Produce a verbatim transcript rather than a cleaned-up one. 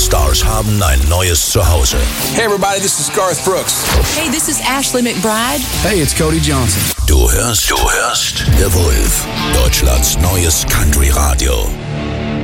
Stars haben ein neues Zuhause. Hey everybody, this is Garth Brooks. Hey, this is Ashley McBryde. Hey, it's Cody Johnson. Du hörst, du hörst Der Wolf, Deutschlands neues Country Radio.